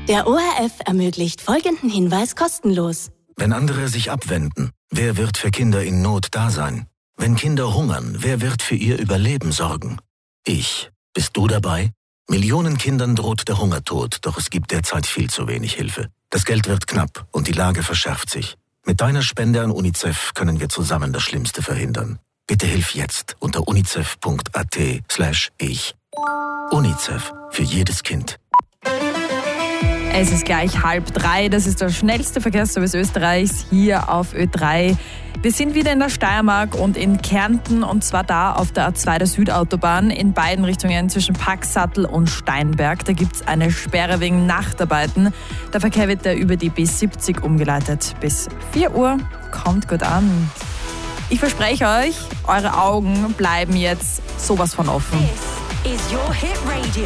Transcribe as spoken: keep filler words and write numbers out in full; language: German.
Der O R F ermöglicht folgenden Hinweis kostenlos. Wenn andere sich abwenden, wer wird für Kinder in Not da sein? Wenn Kinder hungern, wer wird für ihr Überleben sorgen? Ich. Bist du dabei? Millionen Kindern droht der Hungertod, doch es gibt derzeit viel zu wenig Hilfe. Das Geld wird knapp und die Lage verschärft sich. Mit deiner Spende an UNICEF können wir zusammen das Schlimmste verhindern. Bitte hilf jetzt unter unicef.at slash ich. UNICEF. Für jedes Kind. Es ist gleich halb drei. Das ist der schnellste Verkehrsservice Österreichs hier auf Ö drei. Wir sind wieder in der Steiermark und in Kärnten, und zwar da auf der A zwei der Südautobahn in beiden Richtungen zwischen Paxsattel und Steinberg. Da gibt es eine Sperre wegen Nachtarbeiten. Der Verkehr wird da über die B siebzig umgeleitet. Bis vier Uhr. Kommt gut an. Ich verspreche euch, eure Augen bleiben jetzt sowas von offen. This is your hit radio.